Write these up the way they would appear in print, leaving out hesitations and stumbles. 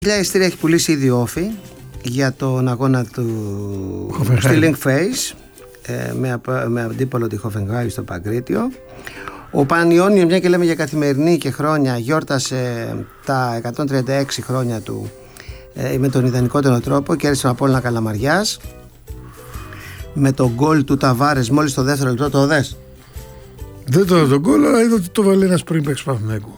ειστήρια έχει πουλήσει ήδη όφη για τον αγώνα του στη Link Face με αντίπολο τη Hoffenheim στο Παγκρίτιο. Ο Πανιόνιο, μια και λέμε για καθημερινή και χρόνια, γιόρτασε τα 136 χρόνια του με τον ιδανικότερο τρόπο και έρθει τον Απόλλωνα Καλαμαριάς με τον γκολ του Ταβάρες μόλις το δεύτερο λεπτό. Το δες? Δεν το είδα τον γκολ, αλλά είδα ότι το βάλει ένας πριν παίξει Παναθηναϊκού.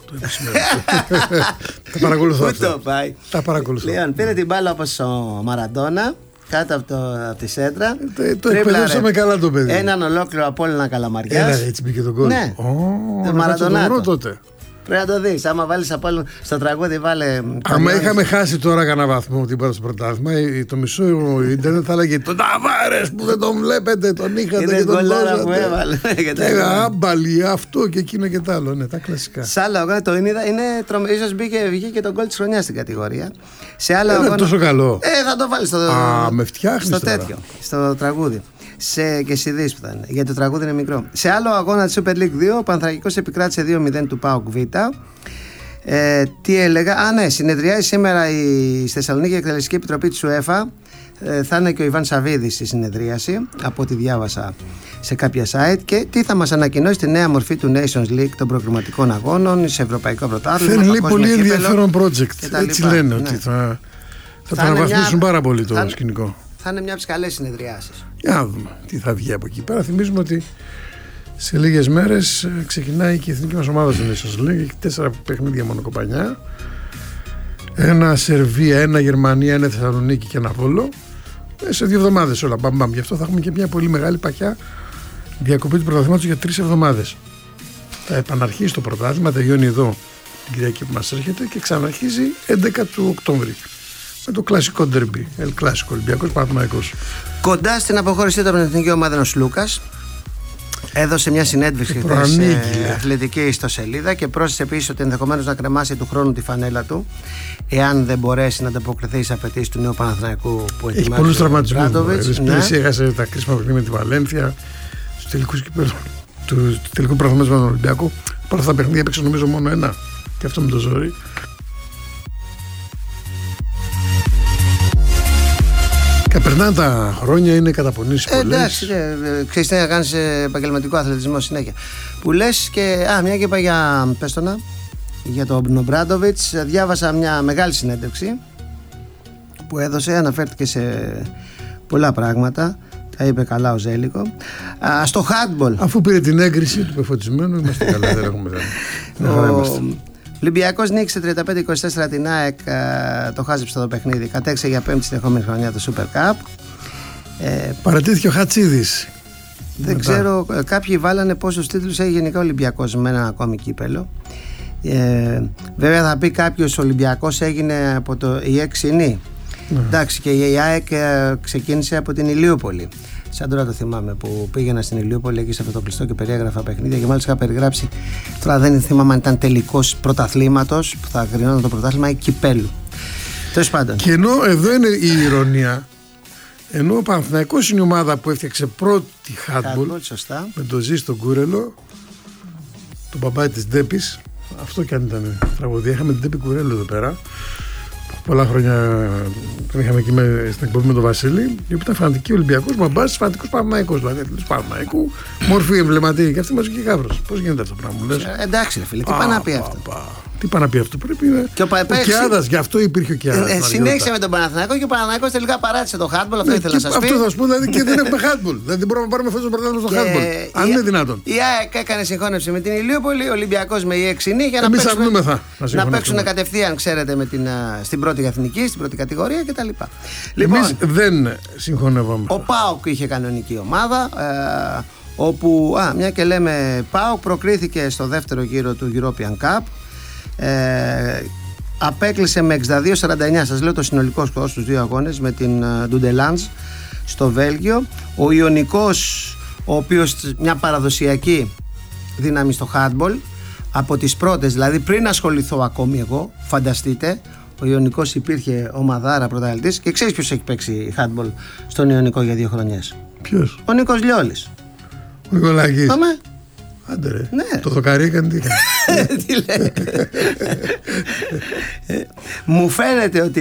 Τα παρακολουθώ αυτά. Τα παρακολουθώ. Λοιπόν, πήρε την μπάλα όπως ο Μαραντόνα κάτω από τη σέντρα. Το εκπαιδεύσαμε καλά το παιδί. Έναν ολόκληρο Απόλλωνα Καλαμαριάς. Έτσι μπήκε τον γκολ. Ναι, το Μαραντονάτο τότε. Πρέπει να το δεις. Άμα βάλεις Απόλλωνα στο τραγούδι, βάλε. Άμα είχαμε χάσει τώρα κανένα βαθμό τίποτα στο πρωτάθλημα, το μισό Ιντερνετ θα έλεγε τον Ταβάρες που δεν τον βλέπετε, τον είχατε και τον δώσατε. Άμπαλι, αυτό και εκείνο και τ' άλλο. Ναι, τα κλασικά. Σε άλλο αγώνα το είδα, ίσως βγήκε και τον γκολ της χρονιάς στην κατηγορία. Σε άλλο αγώνα. Είναι τόσο καλό. Θα το βάλεις με φτιάχνεις στο τέτοιο, στο τραγούδι. Και σιδείς που θα είναι, γιατί το τραγούδι είναι μικρό. Σε άλλο αγώνα της Super League 2, ο Πανθρακικός επικράτησε 2-0 του ΠΑΟΚ Β. Τι έλεγα? Ναι, συνεδριάζει σήμερα στη Θεσσαλονίκη η Εκτελεστική Επιτροπή της UEFA. Θα είναι και ο Ιβάν Σαββίδης στη συνεδρίαση, από ό,τι διάβασα σε κάποια site. Και τι θα μας ανακοινώσει τη νέα μορφή του Nations League των προκριματικών αγώνων σε ευρωπαϊκό πρωτάθλημα. Θέλει πολύ ενδιαφέρον project. Έτσι λένε, ότι θα το αναβαθμίσουν πάρα πολύ το σκηνικό. Θα είναι μια από τις καλές συνεδριάσεις. Για να δούμε τι θα βγει από εκεί πέρα. Θυμίζουμε ότι σε λίγες μέρες ξεκινάει και η εθνική μας ομάδα στο Nations League. Έχει 4 παιχνίδια μόνο κοπανιά. Ένα Σερβία, ένα Γερμανία, ένα Θεσσαλονίκη και ένα Βόλο. Σε 2 εβδομάδες όλα. Μπαμπαμ. Γι' αυτό θα έχουμε και μια πολύ μεγάλη παχιά διακοπή του πρωταθλήματος για 3 εβδομάδες. Θα επαναρχίσει το πρωτάθλημα, τελειώνει εδώ την Κυριακή που μας έρχεται και ξαναρχίζει 11 του Οκτώβρη. Με το κλασικό ντερμπι, κλασικό Ολυμπιακός Παναθηναϊκός. Κοντά στην αποχώρησή του από την εθνική ομάδα ο Λούκας. Έδωσε μια συνέντευξη σε αθλητική ιστοσελίδα και πρόσθεσε επίσης ότι ενδεχομένως να κρεμάσει του χρόνου τη φανέλα του, εάν δεν μπορέσει να ανταποκριθεί στις απαιτήσεις του νέου Παναθηναϊκού που ετοιμάζει. Έχει πολλούς τραυματισμούς. Πέρυσι έχασε τα κρίσιμα παιχνίδια με τη Βαλένθια, στους τελικούς κυπέλλους του τελικού πρωταθλήματος με τον Ολυμπιακό. Από αυτά τα παιχνίδια έπαιξε νομίζω μόνο ένα, και αυτό με το ζόρι. Και περνάνε τα χρόνια, είναι καταπονήσεις πολλές. Εντάξει, ξέρεις τι να κάνεις επαγγελματικό αθλητισμό συνέχεια. Που λες και, μια και είπα για, πες το να, για τον Ομπράντοβιτς, διάβασα μια μεγάλη συνέντευξη που έδωσε, αναφέρθηκε σε πολλά πράγματα, τα είπε καλά ο Ζέλικο. Στο handball. Αφού πήρε την έγκριση του πεφωτισμένου, είμαστε καλά, δεν έχουμε θέμα. Ο Ολυμπιακός νίκησε 35-24 την ΑΕΚ, το χάζεψε το παιχνίδι. Κατέξε για 5η συνεχόμενη χρονιά το Super Cup. Παρατήθηκε ο Χατσίδης. Δεν ξέρω, κάποιοι βάλανε πόσους τίτλους έχει γενικά ο Ολυμπιακός με έναν ακόμη κύπελο. Βέβαια θα πει κάποιος, ο Ολυμπιακός έγινε από η Εξινή. Εντάξει, και η ΑΕΚ ξεκίνησε από την Ηλιούπολη. Σαν τώρα το θυμάμαι που πήγαινα στην Ηλιούπολη εκεί σε αυτό το κλειστό και περιέγραφα παιχνίδια και μάλιστα είχα περιγράψει. Τώρα δεν θυμάμαι αν ήταν τελικός πρωταθλήματος που θα κρινόταν το πρωτάθλημα ή κυπέλου. Τέλος πάντων. Και ενώ εδώ είναι η ηρωνία, ενώ ο Παναθηναϊκός είναι η ομάδα που έφτιαξε πρώτη handball, σωστά, με τον Ζήστο Κούρελο, τον μπαμπάι της Ντέπης. Αυτό κι αν ήταν τραγωδία. Είχαμε την Ντέπη Κουρέλο εδώ πέρα. Πολλά χρόνια τον είχαμε εκεί στην εκπομπή με τον Βασίλη, η οποία ήταν φανατική Ολυμπιακός, μπαμπάς, φανατικός Παναθηναϊκός. Δηλαδή, αθλητής Παναθηναϊκού, μορφή εμβληματική και αυτή μαζική γάβρος. Πώς γίνεται αυτό το πράγμα, λες? Εντάξει, ρε φίλε, τι πάει να πει αυτό. Τι πάει να πει αυτό, πρέπει να. Και ο Κιάδας, γι' αυτό υπήρχε ο Κιάδας. Συνέχισε με τον Παναθηναϊκό και ο Παναθηναϊκός τελικά παράτησε το handball. Αυτό ήθελα να σας πει. Αυτό θα σου πω, δηλαδή και δεν έχουμε handball. Δεν μπορούμε να πάρουμε φέτος το πρωτάθλημα στο handball. Αν είναι δυνατόν. Η ΑΕΚ έκανε συγχώνευση με την Ηλιούπολη, ο Ολυμπιακός με η Εξινή για να παίξουν κατευθείαν, ξέρετε, στην πρώτη εθνική, στην πρώτη κατηγορία κτλ. Εμείς δεν συγχωνεύαμε. Ο ΠΑΟΚ είχε κανονική ομάδα. Όπου, μια και λέμε, ΠΑΟΚ προκρίθηκε στο δεύτερο γύρο του European Cup. Απέκλεισε με 62-49, σας λέω το συνολικό σκορ στους 2 αγώνες, με την Ντουντελάντζ στο Βέλγιο. Ο Ιωνικός, ο οποίος μια παραδοσιακή δύναμη στο handball, από τις πρώτες, δηλαδή πριν ασχοληθώ ακόμη εγώ, φανταστείτε, ο Ιωνικός υπήρχε ομαδάρα πρωταθλητής. Και ξέρεις ποιος έχει παίξει handball στον Ιωνικό για 2 χρονιές? Ποιος? Ο Νίκος Λιόλης. Ο Νικολάκης. Πάμε. Άντε ρε. Ναι. Το δοκάρι έκανε τι. Τι λέει. Μου φαίνεται ότι